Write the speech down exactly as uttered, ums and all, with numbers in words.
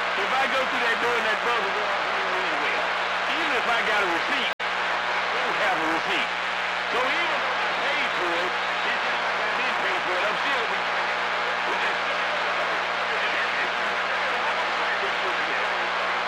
If I go through that door and that buzzer goes off anyway, even if I got a receipt, I don't have a receipt. So